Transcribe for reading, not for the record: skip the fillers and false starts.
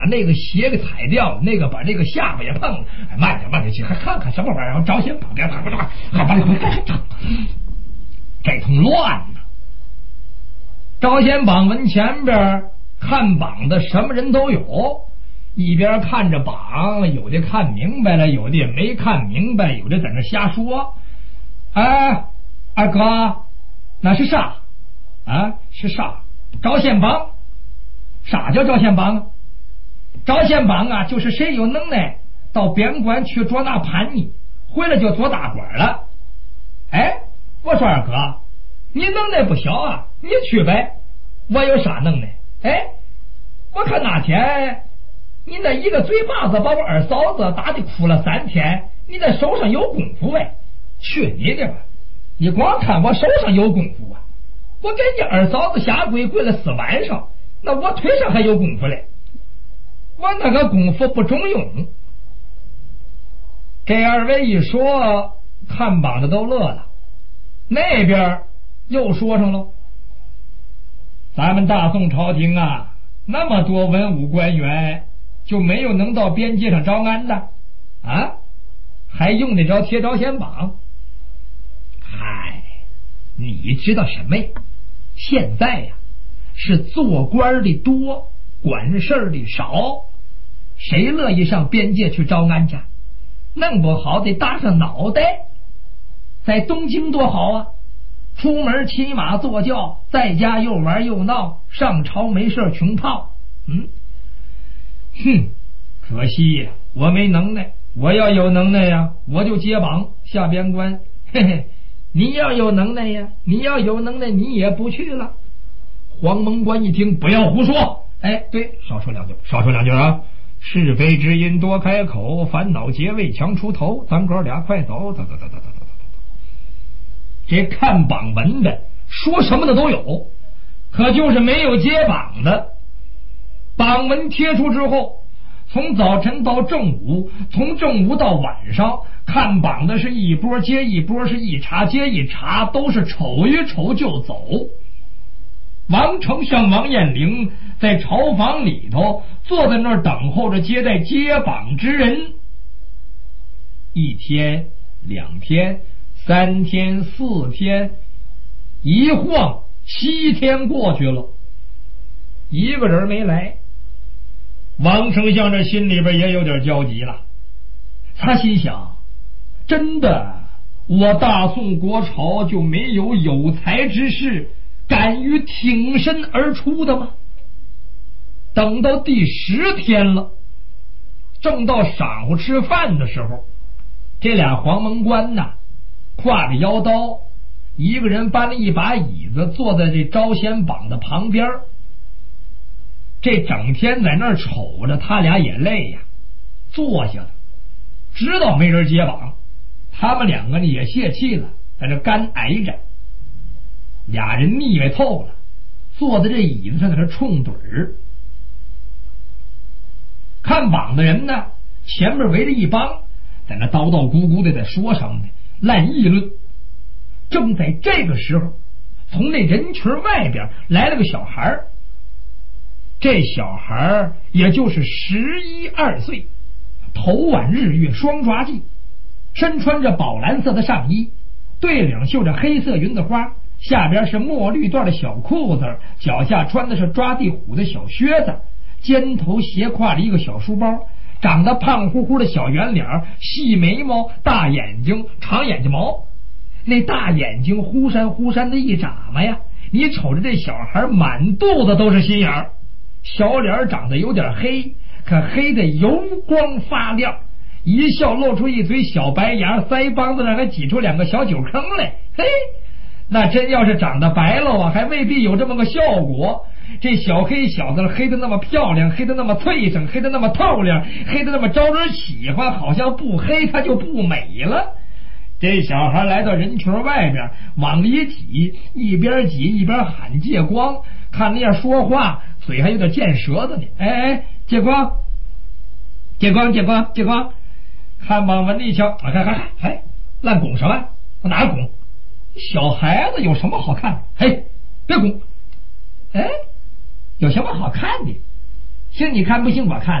那个鞋给踩掉，那个把这个下巴也碰了。哎，慢点慢点去，还看看什么玩意儿？招先绑边，还把你这通乱呢。招先绑门前边看榜的什么人都有，一边看着榜，有的看明白了，有的也没看明白，有的在那瞎说。哎，二哥，那是啥啊？是啥？招先绑？啥叫招先绑啊？招先绑啊，就是谁有能耐到边关去捉那叛逆，回来就做大官了。哎，我说二哥，你能耐不小啊，你去呗。我有啥能耐？哎，我看那天你那一个嘴巴子把我二嫂子打的哭了3天，你那手上有功夫呗？去你的吧！你光看我手上有功夫啊，我给你二嫂子下跪跪了4晚上，那我腿上还有功夫嘞。我那个功夫不中用。这二位一说，看榜的都乐了。那边又说上了，咱们大宋朝廷啊，那么多文武官员，就没有能到边界上招安的啊？还用得着贴招先榜？嗨，你知道什么呀？现在呀，是做官的多，管事儿的少，谁乐意上边界去招安去？弄不好得搭上脑袋。在东京多好啊，出门骑马坐轿，在家又玩又闹，上朝没事穷泡。可惜呀，我没能耐。我要有能耐呀，我就接榜下边关。嘿嘿，你要有能耐呀，你要有能耐，你也不去了。黄门官一听，不要胡说。哎，对，少说两句啊。是非之音多开口，烦恼结尾强出头。咱哥俩快走。这看榜文的说什么的都有，可就是没有接榜的。榜文贴出之后，从早晨到正午，从正午到晚上，看榜的是一波接一波，是一茬接一茬，都是瞅一瞅就走。王丞相王彦龄在朝房里头坐在那儿等候着接待接榜之人。1天2天3天4天，一晃7天过去了，一个人没来。王丞相这心里边也有点焦急了，他心想，真的我大宋国朝就没有有才之士敢于挺身而出的吗？等到第10天了，正到晌午吃饭的时候，这俩黄门官呐，挎着腰刀，一个人搬了一把椅子坐在这招先榜的旁边。这整天在那儿瞅着，他俩也累呀，坐下了，知道没人接榜，他们两个呢也泄气了，在这干挨着。俩人腻歪透了，坐在这椅子上在这冲盹儿。看榜的人呢，前面围着一帮，在那叨叨咕咕的在说什么呢，烂议论。正在这个时候，从那人群外边来了个小孩，这小孩也就是11、12岁，头挽日月双抓髻，身穿着宝蓝色的上衣，对领绣着黑色云的花，下边是墨绿缎的小裤子，脚下穿的是抓地虎的小靴子，肩头斜挎着一个小书包，长得胖乎乎的小圆脸，细眉毛，大眼睛，长眼睛毛。那大眼睛忽闪忽闪的一眨巴呀，你瞅着这小孩满肚子都是心眼儿。小脸长得有点黑，可黑的油光发亮，一笑露出一嘴小白牙，腮帮子上还挤出2个小酒坑来。嘿，那真要是长得白了啊，还未必有这么个效果。这小黑小子黑的那么漂亮，黑的那么脆生，黑的那么透亮，黑的那么招人喜欢，好像不黑他就不美了。这小孩来到人群外边，往里挤，一边挤一边喊借光，看那样说话嘴还有点见舌头呢。哎，借光，看榜文一瞧，哎，烂拱什么？我哪拱？小孩子有什么好看的？嘿，别拱！哎，有什么好看的？ 行你看不行我看，